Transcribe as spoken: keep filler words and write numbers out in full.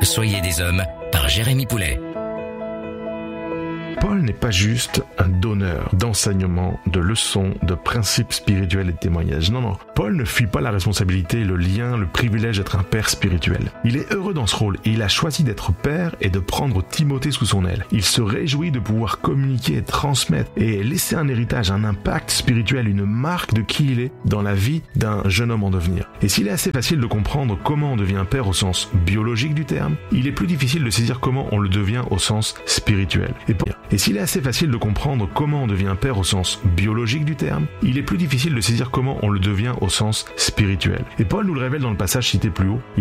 Soyez des hommes par Jérémy Poulet. Paul n'est pas juste un donneur d'enseignements, de leçons, de principes spirituels et de témoignages. Non, non. Paul ne fuit pas la responsabilité, le lien, le privilège d'être un père spirituel. Il est heureux dans ce rôle et il a choisi d'être père et de prendre Timothée sous son aile. Il se réjouit de pouvoir communiquer, transmettre et laisser un héritage, un impact spirituel, une marque de qui il est dans la vie d'un jeune homme en devenir. Et s'il est assez facile de comprendre comment on devient père au sens biologique du terme, il est plus difficile de saisir comment on le devient au sens spirituel. Et pour Et s'il est assez facile de comprendre comment on devient père au sens biologique du terme, il est plus difficile de saisir comment on le devient au sens spirituel. Et Paul nous le révèle dans le passage cité plus haut.